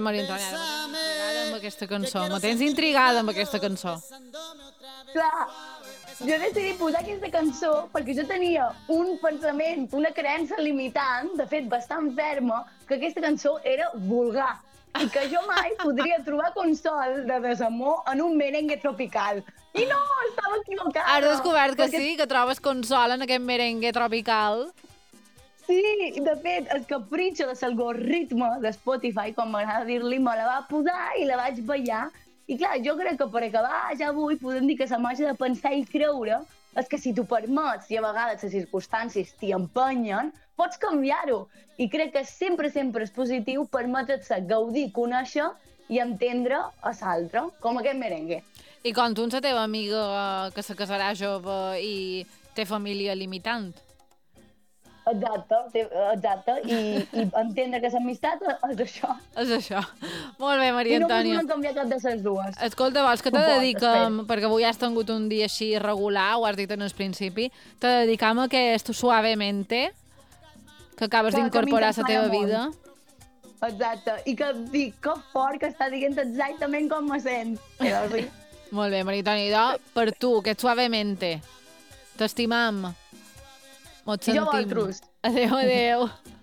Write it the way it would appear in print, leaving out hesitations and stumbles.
Maria Antònia, ara me tens intrigada amb aquesta cançó. Me tens intrigada amb aquesta cançó. Clar, jo decidí posar aquesta cançó perquè jo tenia un pensament, una creença limitant, de fet bastant ferma, que aquesta cançó era vulgar i que jo mai podria trobar consol de desamor en un merengue tropical. I no, estava equivocada. Has descobert que sí, que trobes consol en aquest merengue tropical. Sí, de fet, el capritxo de l'algoritme de Spotify, com m'agrada dir-li, me la va posar i la vaig ballar. I clar, jo crec que per acabar ja avui podem dir que la màgia de pensar i creure és que si t'ho permets i a vegades les circumstàncies t'hi empenyen, pots canviar-ho. I crec que sempre és positiu permetre's gaudir, conèixer i entendre a l'altre, com aquest merengue. I com tu, la teva amiga que se casarà jove i té família limitant. Exacte. I entendre que l'amistat és això. És això. Molt bé, Maria Antònia. I no podem canviar cap de les dues. Escolta, vols que te dediquem, perquè avui has tingut un dia així irregular, ho has dit en el principi, te dedicam a aquest Suavemente, que acabes d'incorporar a la teva vida. Exacte, i que dic que fort que està dient exactament com me sent. Sí. Molt bé, Maria Antònia, per tu, aquest Suavemente. T'estimam. Mos sentim. I jo vosaltres. Adéu.